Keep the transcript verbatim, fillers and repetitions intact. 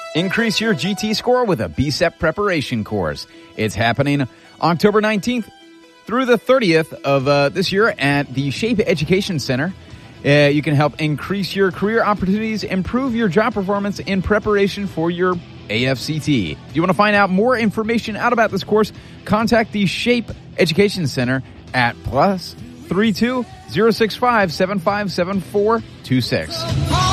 Increase your G T score with a B S E P preparation course. It's happening October nineteenth through the thirtieth of uh, this year at the Shape Education Center. Uh, you can help increase your career opportunities, improve your job performance in preparation for your A F C T. If you want to find out more information out about this course, contact the Shape Education Center at plus three two zero six five seven five seven four two six.